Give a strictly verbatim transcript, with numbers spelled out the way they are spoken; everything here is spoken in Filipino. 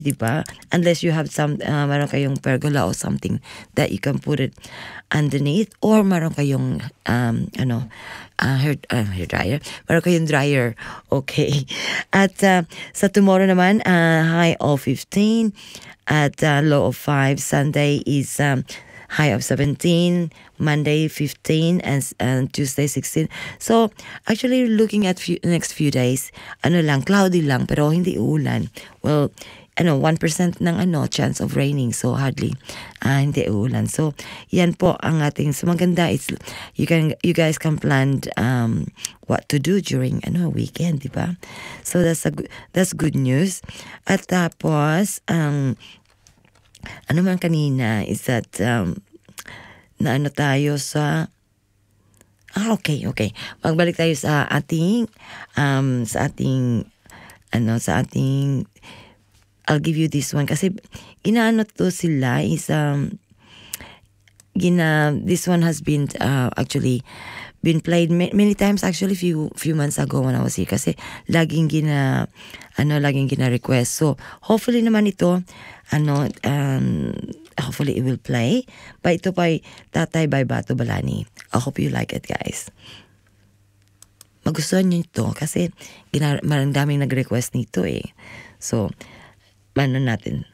di ba? Unless you have some, uh, meron kayong pergola or something that you can put it underneath, or meron kayong, um, ano, uh, hair, uh, hair dryer. Meron kayong dryer. Okay. At uh, sa tomorrow naman, uh, high of fifteen at uh, low of five. Sunday is um, high of seventeen, Monday fifteen, and, and Tuesday sixteen. So, actually, looking at few, next few days, ano lang, cloudy lang, pero hindi uulan. Well, ano, one percent ng ano, chance of raining. So, hardly, uh, hindi uulan. So, yan po ang ating, so maganda, it's, you can, you guys can plan um, what to do during, ano, weekend, di ba? So, that's a, that's good news. At tapos, um, ano man kanina is that, um, na ano tayo sa, ah, okay, okay. Magbalik tayo sa ating, um, sa ating, ano, sa ating, I'll give you this one kasi inaano to sila is um gina this one has been uh, actually been played ma- many times actually few few months ago when I was here kasi laging gina ano laging gina request. So hopefully naman ito ano um hopefully it will play. But ito pa Tatay by Bato Balani. I hope you like it, guys. Magustuhan niyo ito kasi gina- marang daming nag-request nito eh. So ano natin.